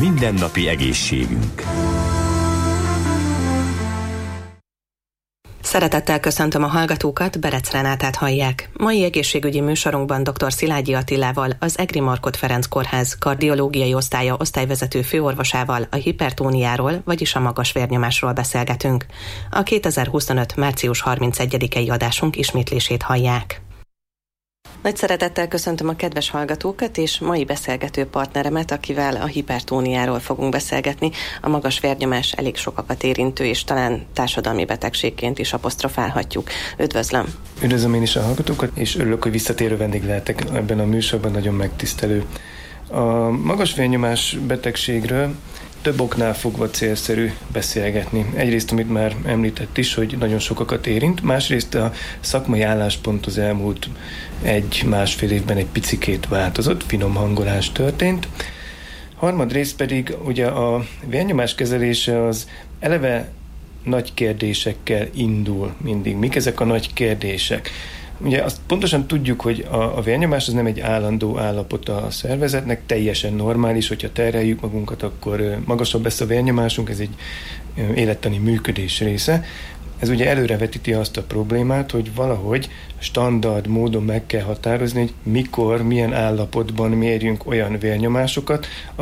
mindennapi egészségünk. Szeretettel köszöntöm a hallgatókat, Berec Renátát hallják. Mai egészségügyi műsorunkban dr. Szilágyi Attilával, az Egri Markhot Ferenc Kórház kardiológiai osztálya osztályvezető főorvosával a hipertóniáról, vagyis a magas vérnyomásról beszélgetünk. A 2025. március 31-i adásunk ismétlését hallják. Nagy szeretettel köszöntöm a kedves hallgatókat és mai beszélgető partneremet, akivel a hipertóniáról fogunk beszélgetni. A magas vérnyomás elég sokakat érintő és talán társadalmi betegségként is apostrofálhatjuk. Üdvözlöm! Üdvözlöm én is a hallgatókat, és örülök, hogy visszatérő vendég lehetek ebben a műsorban, nagyon megtisztelő. A magas vérnyomás betegségről több oknál fogva célszerű beszélgetni. Egyrészt, amit már említett is, hogy nagyon sokakat érint, másrészt a szakmai álláspont az elmúlt 1-1,5 évben egy picikét változott, finom hangolás történt. Harmadrészt pedig ugye a vérnyomás kezelése az eleve nagy kérdésekkel indul mindig. Mik ezek a nagy kérdések? Ugye azt pontosan tudjuk, hogy a vérnyomás az nem egy állandó állapot a szervezetnek, teljesen normális, hogyha terheljük magunkat, akkor magasabb lesz a vérnyomásunk, ez egy élettani működés része. Ez ugye előrevetíti azt a problémát, hogy valahogy standard módon meg kell határozni, hogy mikor, milyen állapotban mérjünk olyan vérnyomásokat,